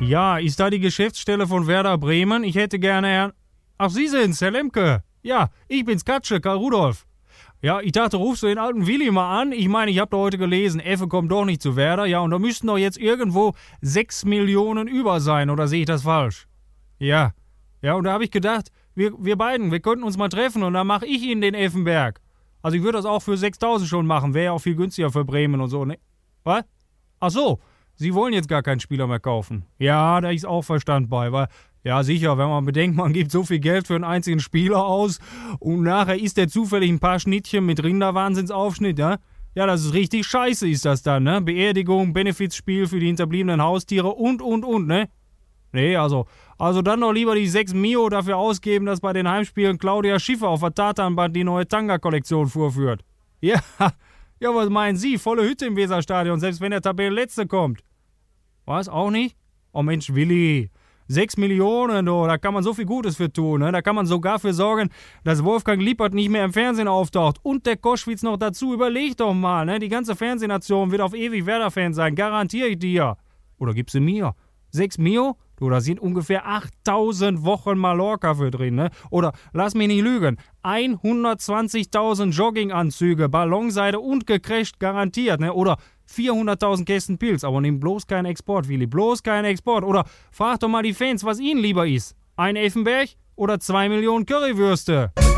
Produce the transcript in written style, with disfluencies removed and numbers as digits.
Ja, ist da die Geschäftsstelle von Werder Bremen? Ich hätte gerne Herrn... Ach, Sie sind's, Herr Lemke. Ja, ich bin's, Katsche, Karl Rudolf. Ja, ich dachte, rufst du den alten Willi mal an? Ich meine, ich hab da heute gelesen, Effe kommt doch nicht zu Werder. Ja, und da müssten doch jetzt irgendwo 6 Millionen über sein, oder sehe ich das falsch? Ja. Ja, und da habe ich gedacht, wir beiden, wir könnten uns mal treffen und dann mache ich Ihnen den Effenberg. Also ich würde das auch für 6.000 schon machen, wäre ja auch viel günstiger für Bremen und so, ne? Was? Ach so, Sie wollen jetzt gar keinen Spieler mehr kaufen. Ja, da ist auch Verstand bei, weil, ja sicher, wenn man bedenkt, man gibt so viel Geld für einen einzigen Spieler aus und nachher isst der zufällig ein paar Schnittchen mit Rinderwahnsinnsaufschnitt, ja? Ja, das ist richtig scheiße ist das dann, ne? Beerdigung, Benefizspiel für die hinterbliebenen Haustiere und, ne? Nee, also dann doch lieber die 6 Mio dafür ausgeben, dass bei den Heimspielen Claudia Schiffer auf der Tatanbahn die neue Tanga-Kollektion vorführt. Ja, was meinen Sie? Volle Hütte im Weserstadion, selbst wenn der Tabellenletzte kommt. Was, auch nicht? Oh Mensch, Willi, 6 Millionen, du, da kann man so viel Gutes für tun, ne? Da kann man sogar für sorgen, dass Wolfgang Lippert nicht mehr im Fernsehen auftaucht. Und der Koschwitz noch dazu, überleg doch mal, ne? Die ganze Fernsehnation wird auf ewig Werder-Fan sein, garantiere ich dir. Oder gibst du mir? 6 Mio? Du, da sind ungefähr 8.000 Wochen Mallorca für drin, ne? Oder, lass mich nicht lügen, 120.000 Jogginganzüge, Ballonseide und gecrasht garantiert, ne? Oder 400.000 Kästen Pilz, aber nimm bloß keinen Export, Willi, bloß keinen Export. Oder frag doch mal die Fans, was ihnen lieber ist. Ein Effenberg oder 2 Millionen Currywürste?